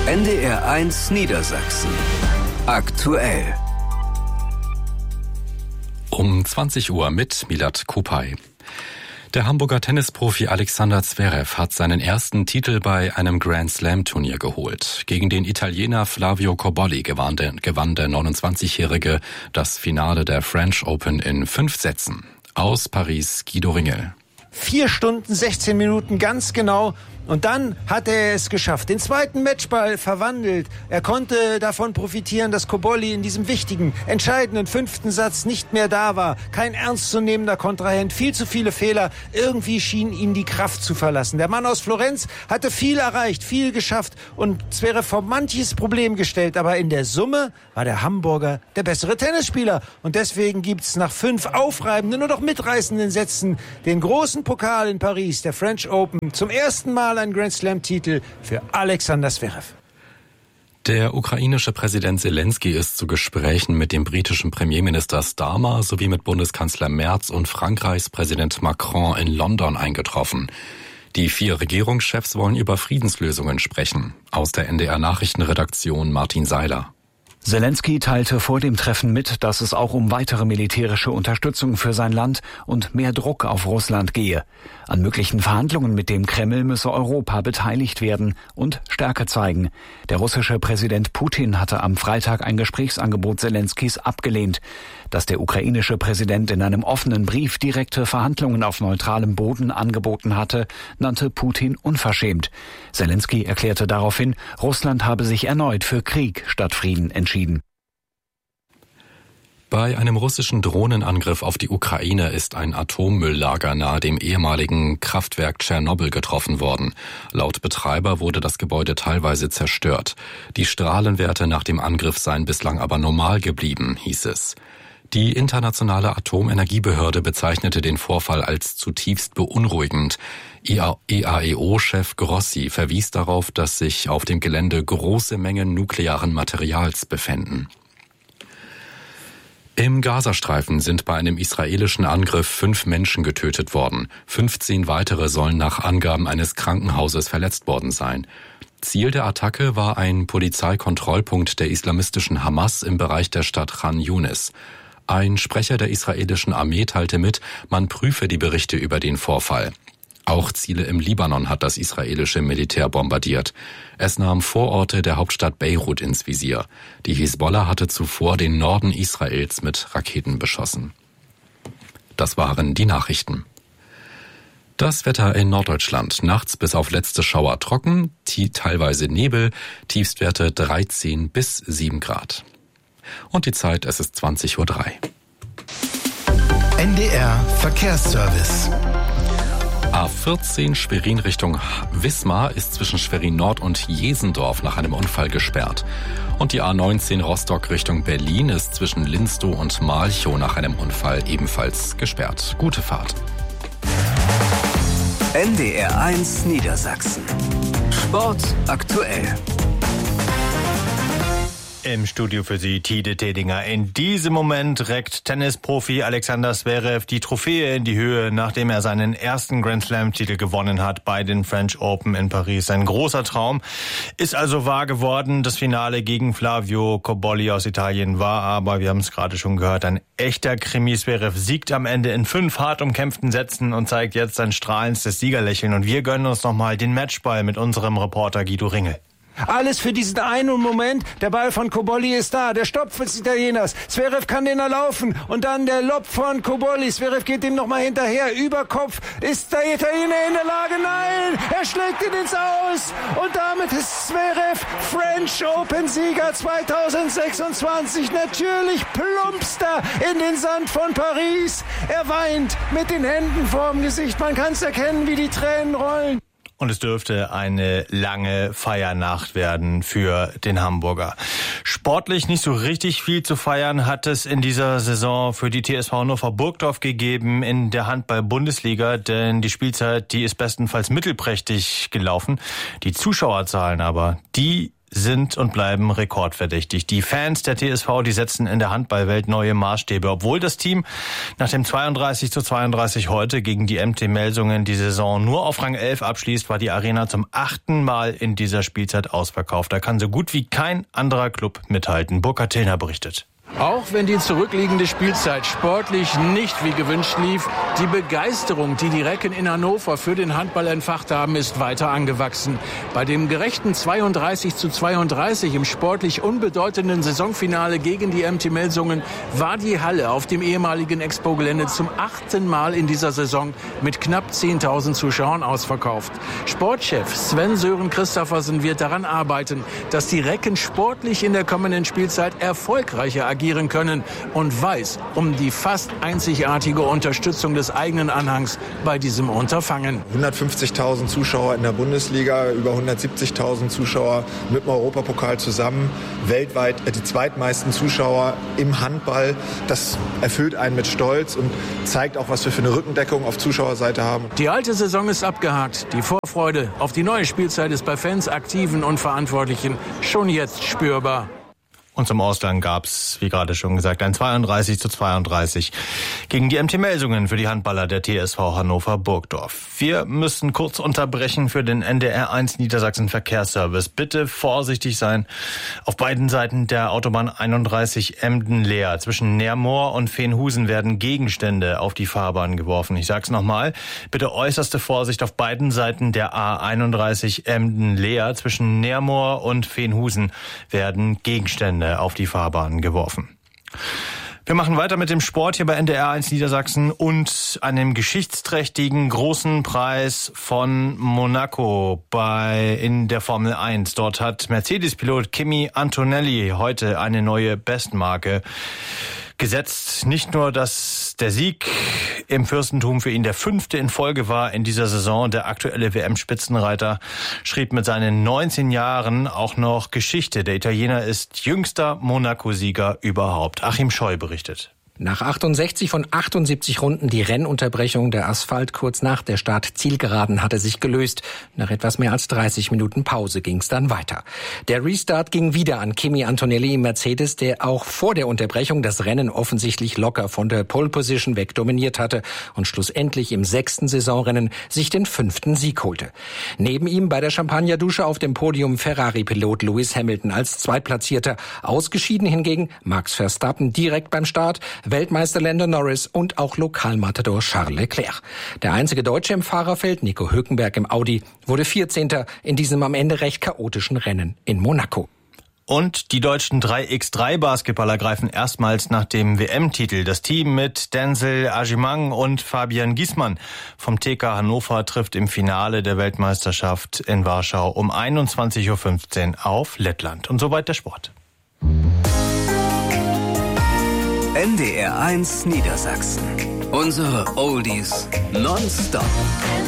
NDR1 Niedersachsen. Aktuell. Um 20 Uhr mit Milad Kupay. Der Hamburger Tennisprofi Alexander Zverev hat seinen ersten Titel bei einem Grand-Slam-Turnier geholt. Gegen den Italiener Flavio Cobolli gewann der 29-Jährige das Finale der French Open in 5 Sätzen. Aus Paris Guido Ringel. 4 Stunden, 16 Minuten, ganz genau. Und dann hat er es geschafft. Den zweiten Matchball verwandelt. Er konnte davon profitieren, dass Cobolli in diesem wichtigen, entscheidenden 5. Satz nicht mehr da war. Kein ernstzunehmender Kontrahent, viel zu viele Fehler. Irgendwie schien ihn die Kraft zu verlassen. Der Mann aus Florenz hatte viel erreicht, viel geschafft und Zverev vor manches Problem gestellt. Aber in der Summe war der Hamburger der bessere Tennisspieler. Und deswegen gibt's nach 5 aufreibenden und auch mitreißenden Sätzen den großen Pokal in Paris, der French Open, zum ersten Mal ein Grand-Slam-Titel für Alexander Zverev. Der ukrainische Präsident Zelensky ist zu Gesprächen mit dem britischen Premierminister Starmer sowie mit Bundeskanzler Merz und Frankreichs Präsident Macron in London eingetroffen. Die 4 Regierungschefs wollen über Friedenslösungen sprechen. Aus der NDR-Nachrichtenredaktion Martin Seiler. Zelensky teilte vor dem Treffen mit, dass es auch um weitere militärische Unterstützung für sein Land und mehr Druck auf Russland gehe. An möglichen Verhandlungen mit dem Kreml müsse Europa beteiligt werden und Stärke zeigen. Der russische Präsident Putin hatte am Freitag ein Gesprächsangebot Zelenskys abgelehnt. Dass der ukrainische Präsident in einem offenen Brief direkte Verhandlungen auf neutralem Boden angeboten hatte, nannte Putin unverschämt. Zelensky erklärte daraufhin, Russland habe sich erneut für Krieg statt Frieden entschieden. Bei einem russischen Drohnenangriff auf die Ukraine ist ein Atommülllager nahe dem ehemaligen Kraftwerk Tschernobyl getroffen worden. Laut Betreiber wurde das Gebäude teilweise zerstört. Die Strahlenwerte nach dem Angriff seien bislang aber normal geblieben, hieß es. Die Internationale Atomenergiebehörde bezeichnete den Vorfall als zutiefst beunruhigend. IAEO-Chef Grossi verwies darauf, dass sich auf dem Gelände große Mengen nuklearen Materials befänden. Im Gazastreifen sind bei einem israelischen Angriff 5 Menschen getötet worden. 15 weitere sollen nach Angaben eines Krankenhauses verletzt worden sein. Ziel der Attacke war ein Polizeikontrollpunkt der islamistischen Hamas im Bereich der Stadt Khan Yunis. Ein Sprecher der israelischen Armee teilte mit, man prüfe die Berichte über den Vorfall. Auch Ziele im Libanon hat das israelische Militär bombardiert. Es nahm Vororte der Hauptstadt Beirut ins Visier. Die Hisbollah hatte zuvor den Norden Israels mit Raketen beschossen. Das waren die Nachrichten. Das Wetter in Norddeutschland. Nachts bis auf letzte Schauer trocken, teilweise Nebel, Tiefstwerte 13 bis 7 Grad. Und die Zeit, es ist 20:03 Uhr. NDR Verkehrsservice. A14 Schwerin Richtung Wismar ist zwischen Schwerin Nord und Jesendorf nach einem Unfall gesperrt. Und die A19 Rostock Richtung Berlin ist zwischen Linstow und Malchow nach einem Unfall ebenfalls gesperrt. Gute Fahrt. NDR1 Niedersachsen. Sport aktuell. Im Studio für Sie Tide Tedinger. In diesem Moment reckt Tennisprofi Alexander Zverev die Trophäe in die Höhe, nachdem er seinen ersten Grand-Slam-Titel gewonnen hat bei den French Open in Paris. Ein großer Traum ist also wahr geworden. Das Finale gegen Flavio Cobolli aus Italien war aber, wir haben es gerade schon gehört, ein echter Krimi. Zverev siegt am Ende in 5 hart umkämpften Sätzen und zeigt jetzt sein strahlendstes Siegerlächeln. Und wir gönnen uns nochmal den Matchball mit unserem Reporter Guido Ringel. Alles für diesen einen Moment. Der Ball von Cobolli ist da. Der Stopp des Italieners. Zverev kann den erlaufen. Und dann der Lob von Cobolli. Zverev geht ihm nochmal hinterher. Über Kopf. Ist der Italiener in der Lage? Nein! Er schlägt ihn ins Aus. Und damit ist Zverev French Open Sieger 2026. Natürlich plumpst er in den Sand von Paris. Er weint mit den Händen vorm Gesicht. Man kann es erkennen, wie die Tränen rollen. Und es dürfte eine lange Feiernacht werden für den Hamburger. Sportlich nicht so richtig viel zu feiern hat es in dieser Saison für die TSV Hannover Burgdorf gegeben in der Handball-Bundesliga, denn die Spielzeit, die ist bestenfalls mittelprächtig gelaufen. Die Zuschauerzahlen aber, die sind und bleiben rekordverdächtig. Die Fans der TSV, die setzen in der Handballwelt neue Maßstäbe. Obwohl das Team nach dem 32:32 heute gegen die MT Melsungen die Saison nur auf Rang 11 abschließt, war die Arena zum 8. Mal in dieser Spielzeit ausverkauft. Da kann so gut wie kein anderer Club mithalten. Burkhard Tillner berichtet. Auch wenn die zurückliegende Spielzeit sportlich nicht wie gewünscht lief, die Begeisterung, die die Recken in Hannover für den Handball entfacht haben, ist weiter angewachsen. Bei dem gerechten 32:32 im sportlich unbedeutenden Saisonfinale gegen die MT Melsungen war die Halle auf dem ehemaligen Expo-Gelände zum 8. Mal in dieser Saison mit knapp 10.000 Zuschauern ausverkauft. Sportchef Sven-Sören Christophersen wird daran arbeiten, dass die Recken sportlich in der kommenden Spielzeit erfolgreicher agieren können und weiß um die fast einzigartige Unterstützung des eigenen Anhangs bei diesem Unterfangen. 150.000 Zuschauer in der Bundesliga, über 170.000 Zuschauer mit dem Europapokal zusammen, weltweit die zweitmeisten Zuschauer im Handball. Das erfüllt einen mit Stolz und zeigt auch, was wir für eine Rückendeckung auf Zuschauerseite haben. Die alte Saison ist abgehakt. Die Vorfreude auf die neue Spielzeit ist bei Fans, Aktiven und Verantwortlichen schon jetzt spürbar. Und zum Ausgang gab's, wie gerade schon gesagt, ein 32:32 gegen die MT Melsungen für die Handballer der TSV Hannover Burgdorf. Wir müssen kurz unterbrechen für den NDR1 Niedersachsen Verkehrsservice. Bitte vorsichtig sein. Auf beiden Seiten der Autobahn 31 Emden-Leer zwischen Neermoor und Veenhusen werden Gegenstände auf die Fahrbahn geworfen. Ich sag's nochmal. Bitte äußerste Vorsicht auf beiden Seiten der A31 Emden-Leer zwischen Neermoor und Veenhusen werden Gegenstände auf die Fahrbahn geworfen. Wir machen weiter mit dem Sport hier bei NDR1 Niedersachsen und einem geschichtsträchtigen großen Preis von Monaco in der Formel 1. Dort hat Mercedes-Pilot Kimi Antonelli heute eine neue Bestmarke gesetzt. Nicht nur, dass der Sieg im Fürstentum für ihn der 5. in Folge war in dieser Saison. Der aktuelle WM-Spitzenreiter schrieb mit seinen 19 Jahren auch noch Geschichte. Der Italiener ist jüngster Monaco-Sieger überhaupt. Achim Scheu berichtet. Nach 68 von 78 Runden die Rennunterbrechung. Der Asphalt kurz nach der Start-Zielgeraden hatte sich gelöst. Nach etwas mehr als 30 Minuten Pause ging es dann weiter. Der Restart ging wieder an Kimi Antonelli im Mercedes, der auch vor der Unterbrechung das Rennen offensichtlich locker von der Pole Position weg dominiert hatte und schlussendlich im 6. Saisonrennen sich den 5. Sieg holte. Neben ihm bei der Champagnerdusche auf dem Podium Ferrari-Pilot Lewis Hamilton als Zweitplatzierter. Ausgeschieden hingegen Max Verstappen direkt beim Start, Weltmeister Lando Norris und auch Lokalmatador Charles Leclerc. Der einzige Deutsche im Fahrerfeld, Nico Hülkenberg im Audi, wurde 14. in diesem am Ende recht chaotischen Rennen in Monaco. Und die deutschen 3x3-Basketballer greifen erstmals nach dem WM-Titel. Das Team mit Denzel Agimang und Fabian Giesmann vom TK Hannover trifft im Finale der Weltmeisterschaft in Warschau um 21:15 Uhr auf Lettland. Und soweit der Sport. NDR1 Niedersachsen. Unsere Oldies nonstop.